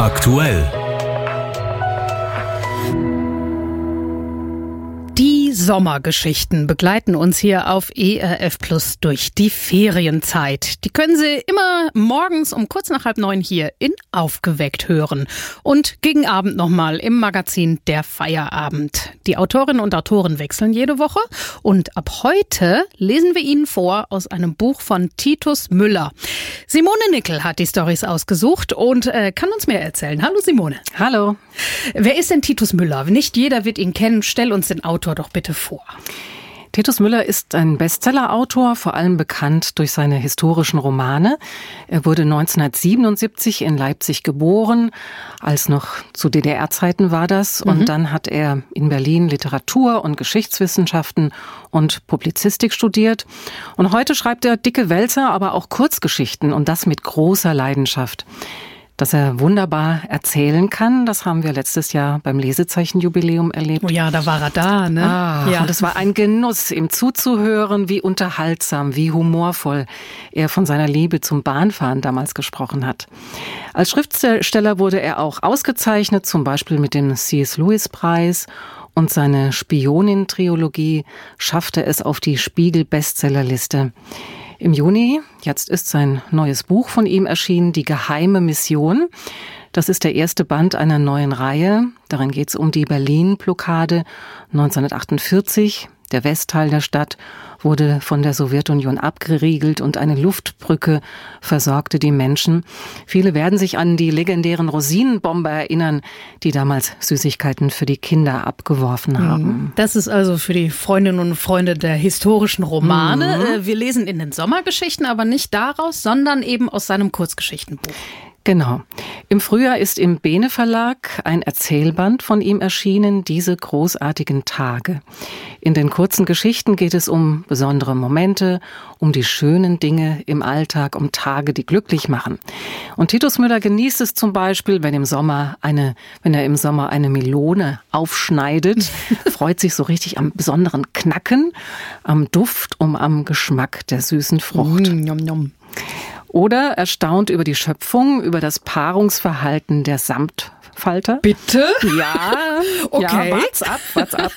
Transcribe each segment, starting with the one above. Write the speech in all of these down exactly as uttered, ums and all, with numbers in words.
Aktuell. Die Sommergeschichten begleiten uns hier auf E R F Plus durch die Ferienzeit. Die können Sie immer morgens um kurz nach halb neun hier in Aufgeweckt hören. Und gegen Abend nochmal im Magazin Der Feierabend. Die Autorinnen und Autoren wechseln jede Woche. Und ab heute lesen wir Ihnen vor aus einem Buch von Titus Müller. Simone Nickel hat die Storys ausgesucht und äh, kann uns mehr erzählen. Hallo Simone. Hallo. Wer ist denn Titus Müller? Nicht jeder wird ihn kennen. Stell uns den Autor doch bitte vor. Titus Müller ist ein Bestsellerautor, vor allem bekannt durch seine historischen Romane. Er wurde neunzehnhundertsiebenundsiebzig in Leipzig geboren, als noch zu D D R-Zeiten war das. Mhm. Und dann hat er in Berlin Literatur- und Geschichtswissenschaften und Publizistik studiert. Und heute schreibt er dicke Wälzer, aber auch Kurzgeschichten und das mit großer Leidenschaft. Dass er wunderbar erzählen kann, das haben wir letztes Jahr beim Lesezeichenjubiläum erlebt. Oh ja, da war er da, ne? Ah, ja. Und es war ein Genuss, ihm zuzuhören, wie unterhaltsam, wie humorvoll er von seiner Liebe zum Bahnfahren damals gesprochen hat. Als Schriftsteller wurde er auch ausgezeichnet, zum Beispiel mit dem C S Lewis-Preis. Und seine Spionin-Trilogie schaffte es auf die Spiegel-Bestsellerliste. Im Juni, jetzt ist sein neues Buch von ihm erschienen, Die geheime Mission. Das ist der erste Band einer neuen Reihe. Darin geht es um die Berlin-Blockade neunzehnhundertachtundvierzig. Der Westteil der Stadt wurde von der Sowjetunion abgeriegelt und eine Luftbrücke versorgte die Menschen. Viele werden sich an die legendären Rosinenbomber erinnern, die damals Süßigkeiten für die Kinder abgeworfen haben. Das ist also für die Freundinnen und Freunde der historischen Romane. Mhm. Wir lesen in den Sommergeschichten aber nicht daraus, sondern eben aus seinem Kurzgeschichtenbuch. Genau. Im Frühjahr ist im Bene Verlag ein Erzählband von ihm erschienen, Diese großartigen Tage. In den kurzen Geschichten geht es um besondere Momente, um die schönen Dinge im Alltag, um Tage, die glücklich machen. Und Titus Müller genießt es zum Beispiel, wenn im Sommer eine, wenn er im Sommer eine Melone aufschneidet, freut sich so richtig am besonderen Knacken, am Duft und am Geschmack der süßen Frucht. Mm, nom, nom. Oder erstaunt über die Schöpfung, über das Paarungsverhalten der Samtfalter. Bitte? Ja, okay. Ja, wart's ab, wart's ab.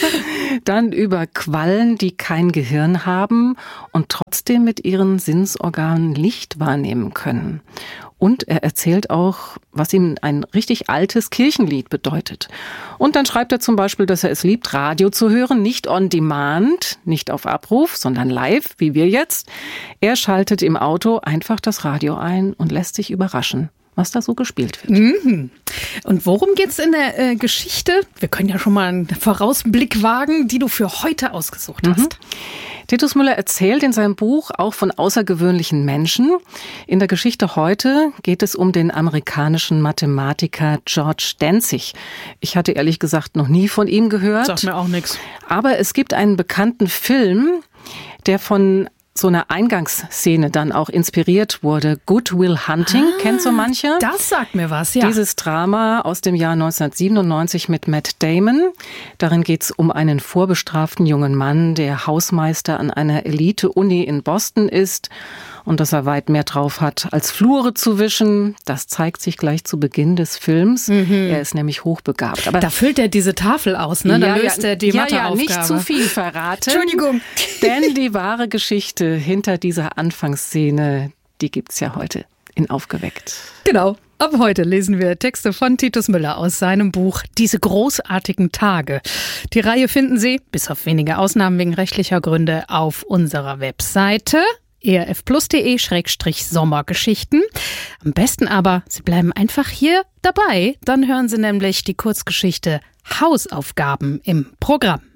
Dann über Quallen, die kein Gehirn haben und trotzdem mit ihren Sinnsorganen Licht wahrnehmen können. Und er erzählt auch, was ihm ein richtig altes Kirchenlied bedeutet. Und dann schreibt er zum Beispiel, dass er es liebt, Radio zu hören, nicht on demand, nicht auf Abruf, sondern live, wie wir jetzt. Er schaltet im Auto einfach das Radio ein und lässt sich überraschen, was da so gespielt wird. Mhm. Und worum geht's in der äh, Geschichte? Wir können ja schon mal einen Vorausblick wagen, die du für heute ausgesucht hast. Mhm. Titus Müller erzählt in seinem Buch auch von außergewöhnlichen Menschen. In der Geschichte heute geht es um den amerikanischen Mathematiker George Danzig. Ich hatte ehrlich gesagt noch nie von ihm gehört. Sagt mir auch nichts. Aber es gibt einen bekannten Film, der von so einer Eingangsszene dann auch inspiriert wurde. Good Will Hunting, ah, kennt so mancher? Das sagt mir was, ja. Dieses Drama aus dem Jahr neunzehnhundertsiebenundneunzig mit Matt Damon. Darin geht es um einen vorbestraften jungen Mann, der Hausmeister an einer Elite-Uni in Boston ist und dass er weit mehr drauf hat, als Flure zu wischen. Das zeigt sich gleich zu Beginn des Films. Mhm. Er ist nämlich hochbegabt. Aber da füllt er diese Tafel aus, ne? Da ja, löst ja, er die ja, Matheaufgabe. Ja, nicht zu viel verraten. Entschuldigung. Denn die wahre Geschichte hinter dieser Anfangsszene, die gibt's ja heute in Aufgeweckt. Genau. Ab heute lesen wir Texte von Titus Müller aus seinem Buch Diese großartigen Tage. Die Reihe finden Sie, bis auf wenige Ausnahmen wegen rechtlicher Gründe, auf unserer Webseite e r f plus punkt d e schrägstrich sommergeschichten. Am besten aber, Sie bleiben einfach hier dabei. Dann hören Sie nämlich die Kurzgeschichte Hausaufgaben im Programm.